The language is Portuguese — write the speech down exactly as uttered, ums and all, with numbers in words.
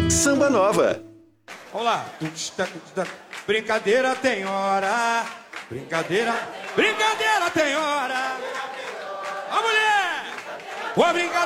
Samba Nova. Vamos lá. Brincadeira tem hora. Brincadeira. Brincadeira tem hora. A mulher. A brincadeira.